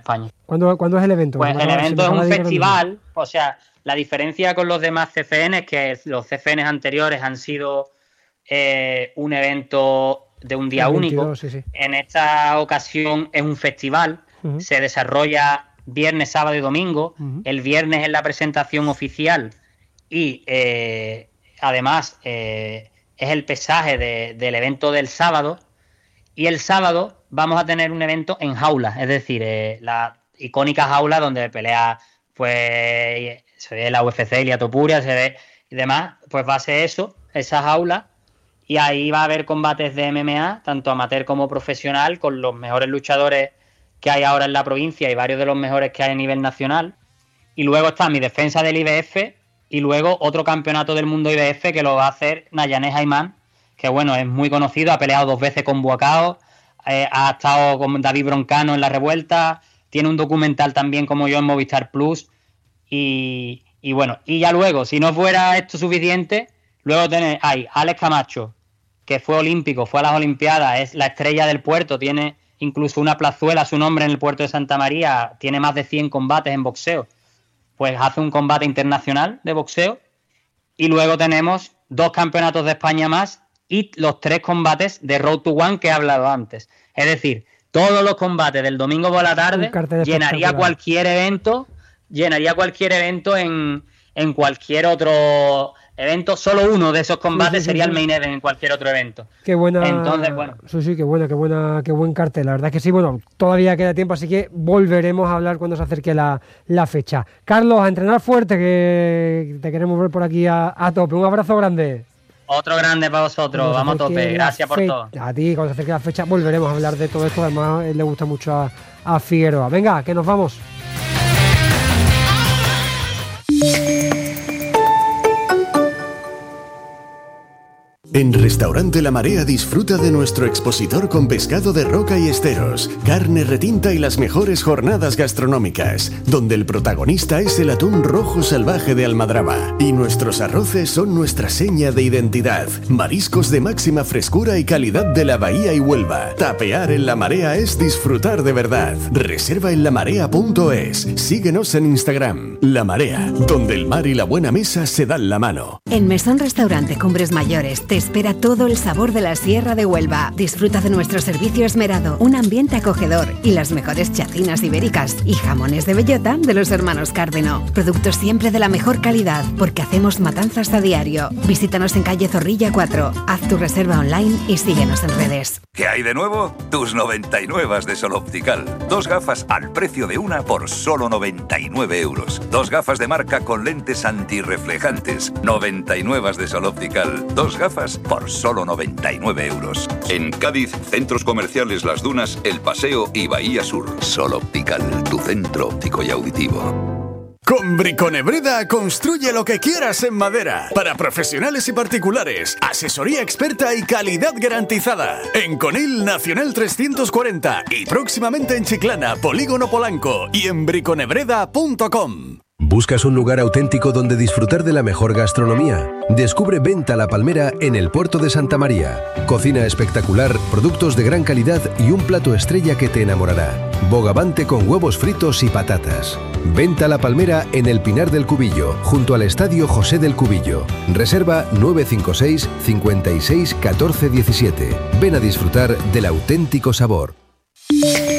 España. ¿Cuándo es el evento? Pues el evento es un festival, o sea, la diferencia con los demás CCN es que los CCN anteriores han sido un evento de un día 22, único. Sí. En esta ocasión es un festival, se desarrolla viernes, sábado y domingo. El viernes es la presentación oficial y además es el pesaje del evento del sábado. Y el sábado vamos a tener un evento en jaula, es decir, la icónica jaula donde pelea, pues se ve la UFC, Ilia Topuria, se ve y demás, pues va a ser eso, esa jaula, y ahí va a haber combates de MMA, tanto amateur como profesional, con los mejores luchadores que hay ahora en la provincia y varios de los mejores que hay a nivel nacional. Y luego está mi defensa del IBF y luego otro campeonato del mundo IBF que lo va a hacer Nayanez Aimán, que bueno, es muy conocido, ha peleado 2 veces con Buacao, ha estado con David Broncano en la revuelta, tiene un documental también como yo en Movistar Plus, y bueno, y ya luego, si no fuera esto suficiente, luego hay Alex Camacho, que fue olímpico, fue a las Olimpiadas, es la estrella del puerto, tiene incluso una plazuela a su nombre en el puerto de Santa María, tiene más de 100 combates en boxeo, pues hace un combate internacional de boxeo, y luego tenemos 2 campeonatos de España más, y los 3 combates de Road to One que he hablado antes. Es decir, todos los combates del domingo por la tarde llenaría cualquier evento en cualquier otro evento. Solo uno de esos combates sería el main event en cualquier otro evento. Qué buena. Entonces, bueno. Sí, qué buen cartel. La verdad es que sí, bueno, todavía queda tiempo, así que volveremos a hablar cuando se acerque la fecha. Carlos, a entrenar fuerte, que te queremos ver por aquí a tope. Un abrazo grande. Otro grande para vosotros, vamos a tope, gracias por todo. A ti, cuando se acerque la fecha volveremos a hablar de todo esto, además le gusta mucho a Figueroa. Venga, que nos vamos. En Restaurante La Marea disfruta de nuestro expositor con pescado de roca y esteros, carne retinta y las mejores jornadas gastronómicas, donde el protagonista es el atún rojo salvaje de Almadraba y nuestros arroces son nuestra seña de identidad. Mariscos de máxima frescura y calidad de la Bahía y Huelva. Tapear en La Marea es disfrutar de verdad. Reserva en lamarea.es. Síguenos en Instagram. La Marea, donde el mar y la buena mesa se dan la mano. En Mesón Restaurante Cumbres Mayores te espera todo el sabor de la Sierra de Huelva. Disfruta de nuestro servicio esmerado, un ambiente acogedor y las mejores chacinas ibéricas y jamones de bellota de los hermanos Cárdeno. Productos siempre de la mejor calidad, porque hacemos matanzas a diario. Visítanos en calle Zorrilla 4. Haz tu reserva online y síguenos en redes. ¿Qué hay de nuevo? Tus 99 de Sol Optical. 2 gafas al precio de una por solo 99 euros. 2 gafas de marca con lentes antirreflejantes. 99 de Sol Optical. 2 gafas por solo 99 euros. En Cádiz, centros comerciales Las Dunas, El Paseo y Bahía Sur. Sol Optical, tu centro óptico y auditivo. Con Briconebreda construye lo que quieras en madera. Para profesionales y particulares, asesoría experta y calidad garantizada. En Conil Nacional 340 y próximamente en Chiclana, Polígono Polanco y en briconebreda.com. ¿Buscas un lugar auténtico donde disfrutar de la mejor gastronomía? Descubre Venta La Palmera en el puerto de Santa María. Cocina espectacular, productos de gran calidad y un plato estrella que te enamorará. Bogavante con huevos fritos y patatas. Venta La Palmera en el Pinar del Cubillo, junto al Estadio José del Cubillo. Reserva 956 56 14 17. Ven a disfrutar del auténtico sabor.